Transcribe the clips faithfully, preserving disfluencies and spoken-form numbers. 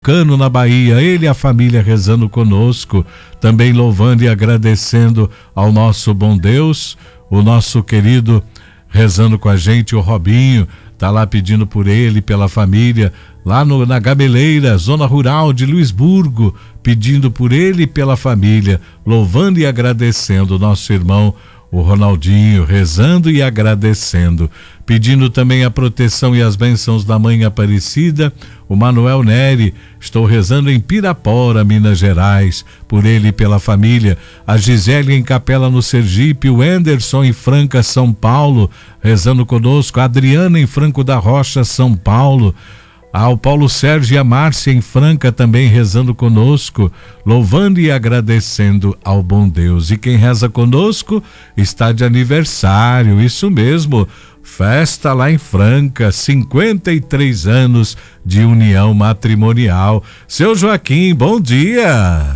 Tucano, na Bahia, ele e a família rezando conosco, também louvando e agradecendo ao nosso bom Deus, o nosso querido rezando com a gente, o Robinho, tá lá pedindo por ele, pela família, lá no, na Gameleira, zona rural de Luisburgo, pedindo por ele e pela família, louvando e agradecendo o nosso irmão, o Ronaldinho, rezando e agradecendo, pedindo também a proteção e as bênçãos da Mãe Aparecida, o Manuel Neri, estou rezando em Pirapora, Minas Gerais, por ele e pela família, a Gisele em Capela no Sergipe, o Anderson em Franca, São Paulo, rezando conosco, a Adriana em Franco da Rocha, São Paulo, ao Paulo Sérgio e a Márcia em Franca também rezando conosco, louvando e agradecendo ao bom Deus. E quem reza conosco está de aniversário, isso mesmo, festa lá em Franca, cinquenta e três anos de união matrimonial. Seu Joaquim, bom dia!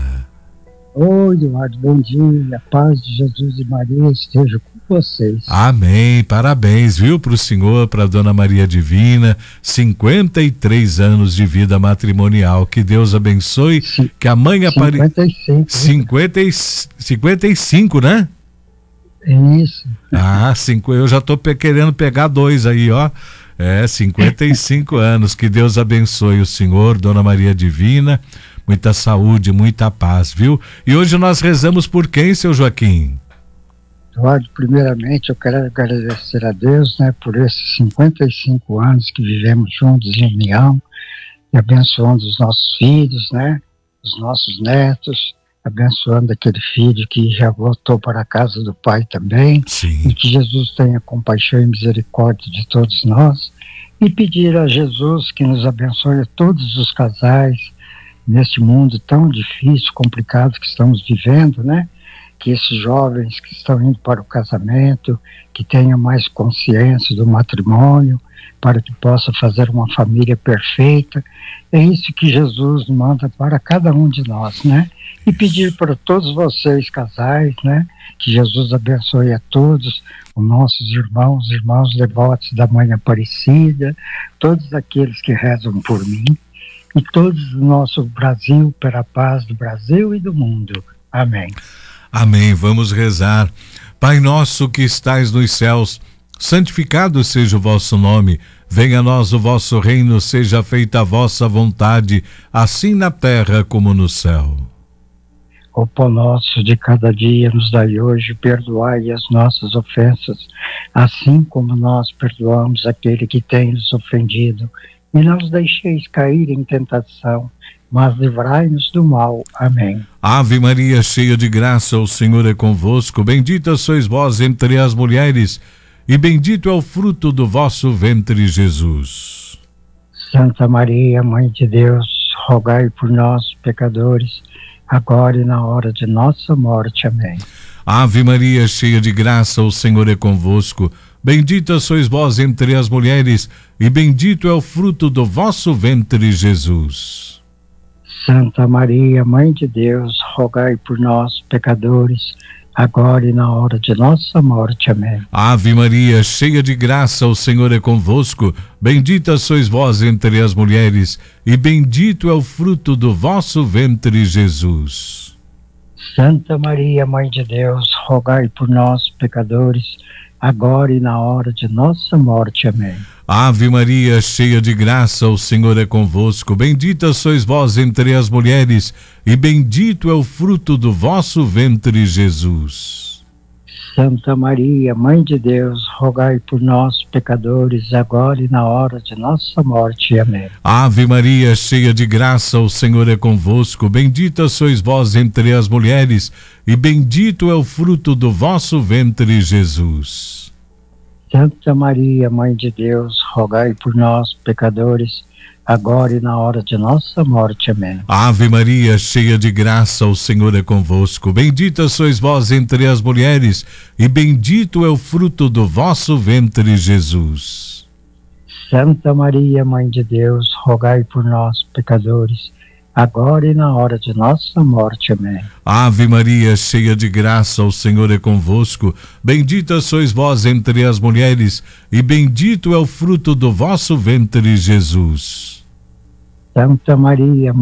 Oi, Eduardo, bom dia, a paz de Jesus e Maria esteja com vocês. Amém, parabéns, viu, para o senhor, para a dona Maria Divina, cinquenta e três anos de vida matrimonial, que Deus abençoe, Sim, que a mãe apareça... cinquenta e cinco. cinquenta e, cinquenta e cinco, né? Isso. Ah, cinco, eu já tô pe- querendo pegar dois aí, ó. É, cinquenta e cinco anos, que Deus abençoe o senhor, dona Maria Divina, muita saúde, muita paz, viu? E hoje nós rezamos por quem, seu Joaquim? Eduardo, primeiramente eu quero agradecer a Deus, né, por esses cinquenta e cinco anos que vivemos juntos em união, e abençoando os nossos filhos, né, os nossos netos, abençoando aquele filho que já voltou para a casa do Pai também. Sim. E que Jesus tenha compaixão e misericórdia de todos nós, e pedir a Jesus que nos abençoe a todos os casais neste mundo tão difícil, complicado que estamos vivendo, né? Que esses jovens que estão indo para o casamento, que tenham mais consciência do matrimônio, para que possa fazer uma família perfeita. É isso que Jesus manda para cada um de nós, né? E pedir para todos vocês, casais, né? Que Jesus abençoe a todos, os nossos irmãos, irmãos devotos da Mãe Aparecida, todos aqueles que rezam por mim, e todos do nosso Brasil, pela paz do Brasil e do mundo. Amém. Amém, vamos rezar. Pai nosso que estais nos céus, santificado seja o vosso nome, venha a nós o vosso reino, seja feita a vossa vontade, assim na terra como no céu. O pão nosso de cada dia nos dai hoje, perdoai as nossas ofensas, assim como nós perdoamos aquele que tem nos ofendido, e não os deixeis cair em tentação, mas livrai-nos do mal. Amém. Ave Maria, cheia de graça, o Senhor é convosco, bendita sois vós entre as mulheres, e bendito é o fruto do vosso ventre, Jesus. Santa Maria, Mãe de Deus, rogai por nós, pecadores, agora e na hora de nossa morte. Amém. Ave Maria, cheia de graça, o Senhor é convosco, bendita sois vós entre as mulheres, e bendito é o fruto do vosso ventre, Jesus. Santa Maria, Mãe de Deus, rogai por nós, pecadores, agora e na hora de nossa morte. Amém. Ave Maria, cheia de graça, o Senhor é convosco, bendita sois vós entre as mulheres, e bendito é o fruto do vosso ventre, Jesus. Santa Maria, Mãe de Deus, rogai por nós, pecadores, agora e na hora de nossa morte. Amém. Ave Maria, cheia de graça, o Senhor é convosco, bendita sois vós entre as mulheres, e bendito é o fruto do vosso ventre, Jesus. Santa Maria, Mãe de Deus, rogai por nós, pecadores, agora e na hora de nossa morte. Amém. Ave Maria, cheia de graça, o Senhor é convosco, bendita sois vós entre as mulheres, e bendito é o fruto do vosso ventre, Jesus. Santa Maria, Mãe de Deus, rogai por nós, pecadores, agora e na hora de nossa morte. Amém. Ave Maria, cheia de graça, o Senhor é convosco, bendita sois vós entre as mulheres, e bendito é o fruto do vosso ventre, Jesus. Santa Maria, Mãe de Deus, rogai por nós, pecadores, agora e na hora de nossa morte. Amém. Ave Maria, cheia de graça, o Senhor é convosco, bendita sois vós entre as mulheres, e bendito é o fruto do vosso ventre, Jesus. Santa Maria,